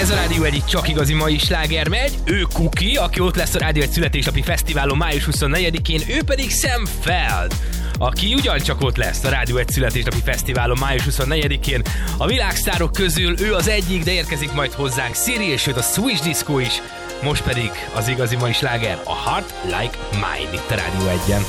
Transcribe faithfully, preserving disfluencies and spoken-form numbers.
Ez a Rádió egyik csak igazi mai sláger megy, ő Kuki, aki ott lesz a Rádió egy születésnapi fesztiválon május huszonnegyedikén, ő pedig Sam Feld, aki ugyancsak ott lesz a Rádió egy születésnapi fesztiválon május huszonnegyedikén. A világsztárok közül ő az egyik, de érkezik majd hozzánk Siri, és sőt a Swish Disco is. Most pedig az igazi mai sláger, a Heart Like Mine itt a Rádió egyen.